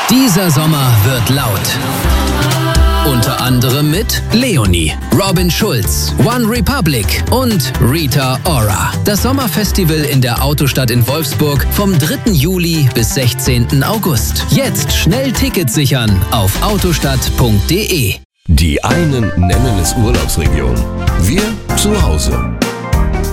Dieser Sommer wird laut. Unter anderem mit Leonie, Robin Schulz, One Republic und Rita Ora. Das Sommerfestival in der Autostadt in Wolfsburg vom 3. Juli bis 16. August. Jetzt schnell Tickets sichern auf autostadt.de. Die einen nennen es Urlaubsregion, wir zu Hause.